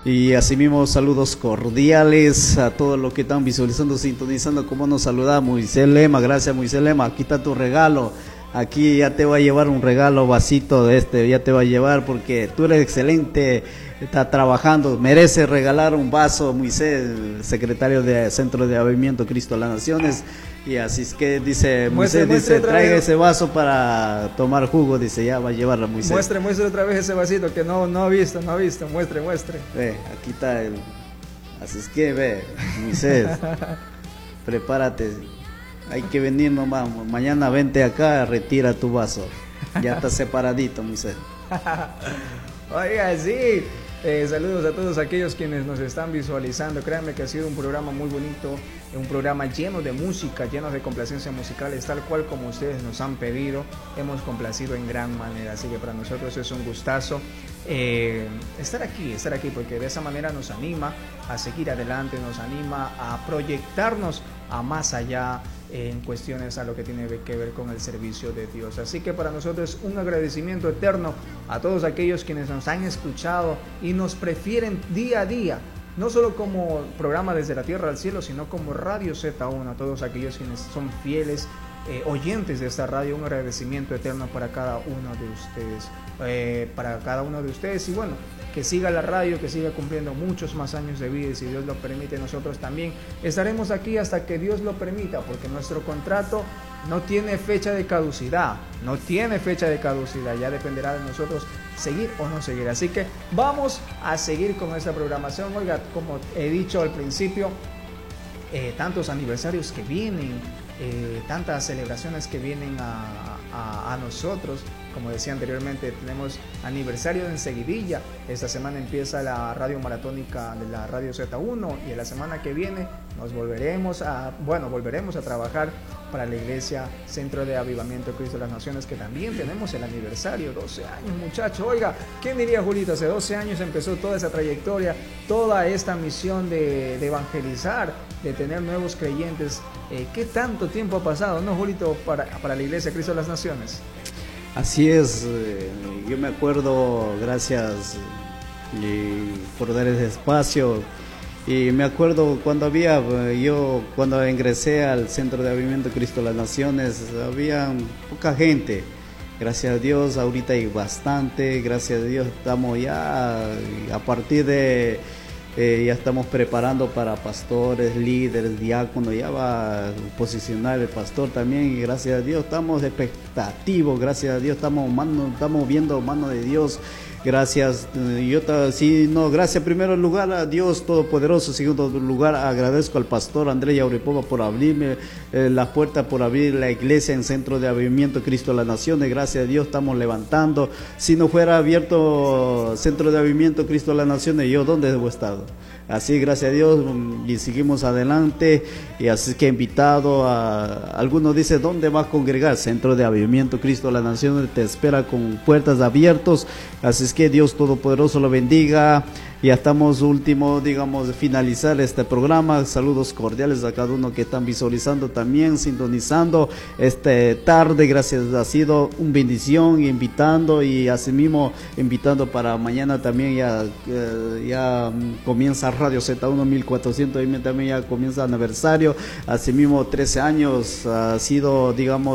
Y asimismo saludos cordiales a todos los que están visualizando, sintonizando, como nos saluda Moisés Lema. Gracias Moisés Lema, aquí está tu regalo. Aquí ya te voy a llevar un regalo, vasito de este, ya te va a llevar porque tú eres excelente, está trabajando, merece regalar un vaso, Moisés, secretario de Centro de Avivamiento Cristo a las Naciones. Y así es que dice Moisés, dice, traiga ese vaso para tomar jugo, dice, ya va a llevar a Moisés. Muestre otra vez ese vasito que no ha visto, muestre. Ve, aquí está el, así es que ve, Moisés, prepárate, hay que venir nomás, mañana vente acá, retira tu vaso, ya está separadito, Moisés. Oiga, sí. Saludos a todos aquellos quienes nos están visualizando. Créanme que ha sido un programa muy bonito, un programa lleno de música, lleno de complacencias musicales, tal cual como ustedes nos han pedido. Hemos complacido en gran manera, así que para nosotros es un gustazo estar aquí, porque de esa manera nos anima a seguir adelante, nos anima a proyectarnos a más allá en cuestiones a lo que tiene que ver con el servicio de Dios. Así que para nosotros un agradecimiento eterno a todos aquellos quienes nos han escuchado y nos prefieren día a día, no solo como programa Desde la Tierra al Cielo, sino como Radio Z1, a todos aquellos quienes son fieles oyentes de esta radio. Un agradecimiento eterno para cada uno de ustedes, y bueno, que siga la radio, que siga cumpliendo muchos más años de vida, y si Dios lo permite, nosotros también estaremos aquí hasta que Dios lo permita, porque nuestro contrato no tiene fecha de caducidad, ya dependerá de nosotros seguir o no seguir. Así que vamos a seguir con esta programación. Oiga, como he dicho al principio, tantos aniversarios que vienen, tantas celebraciones que vienen a nosotros. Como decía anteriormente, tenemos aniversario en seguidilla. Esta semana empieza la radio maratónica de la Radio Z1, y en la semana que viene nos volveremos a trabajar para la Iglesia Centro de Avivamiento Cristo de las Naciones, que también tenemos el aniversario, 12 años, muchachos. Oiga, ¿quién diría, Julito? Hace 12 años empezó toda esa trayectoria, toda esta misión de evangelizar, de tener nuevos creyentes. ¿Qué tanto tiempo ha pasado, no, Julito, para la Iglesia Cristo de las Naciones? Así es, yo me acuerdo, gracias por dar ese espacio, y me acuerdo cuando cuando ingresé al Centro de Avivamiento Cristo de las Naciones, había poca gente. Gracias a Dios, ahorita hay bastante, gracias a Dios estamos ya, a partir de... ya estamos preparando para pastores, líderes, diáconos, ya va a posicionar el pastor también, y gracias a Dios estamos expectativos, gracias a Dios estamos viendo mano de Dios. Gracias, gracias primero lugar a Dios Todopoderoso. Segundo lugar, agradezco al pastor Andrés Yauripova por abrirme las puertas, por abrir la iglesia en Centro de Avivamiento Cristo de las Naciones. Gracias a Dios estamos levantando. Si no fuera abierto Centro de Avivamiento Cristo de las Naciones, yo ¿dónde debo estar? Así, gracias a Dios, y seguimos adelante. Y así que he invitado algunos dicen, ¿dónde vas a congregar? Centro de Avivamiento Cristo de las Naciones te espera con puertas abiertas. Así es que Dios Todopoderoso lo bendiga. Ya estamos finalizar este programa. Saludos cordiales a cada uno que están visualizando también, sintonizando esta tarde. Gracias, ha sido una bendición, invitando, y asimismo invitando para mañana también. Ya comienza Radio Z1 1400, y también ya comienza aniversario. Asimismo 13 años, ha sido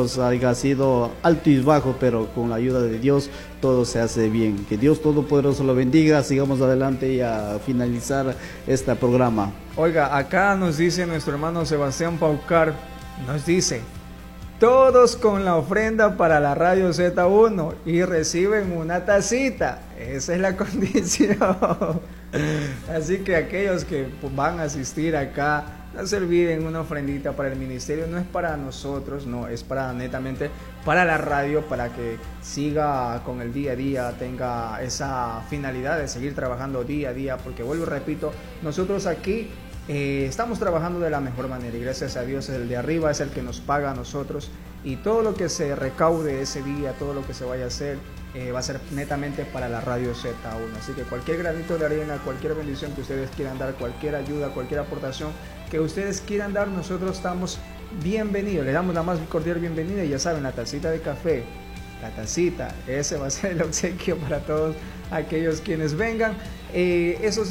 alto y bajo, pero con la ayuda de Dios todo se hace bien. Que Dios Todopoderoso lo bendiga. Sigamos adelante y a finalizar este programa. Oiga, acá nos dice nuestro hermano Sebastián Paucar, nos dice, todos con la ofrenda para la Radio Z1 y reciben una tacita. Esa es la condición. Así que aquellos que van a asistir acá, no se olviden, una ofrendita para el ministerio. No es para nosotros, no, es para netamente para la radio, para que siga con el día a día, tenga esa finalidad de seguir trabajando día a día, porque vuelvo y repito, nosotros aquí estamos trabajando de la mejor manera, y gracias a Dios el de arriba es el que nos paga a nosotros, y todo lo que se recaude ese día, todo lo que se vaya a hacer, va a ser netamente para la Radio Z1. Así que cualquier granito de arena, cualquier bendición que ustedes quieran dar, cualquier ayuda, cualquier aportación que ustedes quieran dar, nosotros estamos bienvenidos, le damos la más cordial bienvenida. Y ya saben, la tacita de café, la tacita, ese va a ser el obsequio para todos aquellos quienes vengan. Eso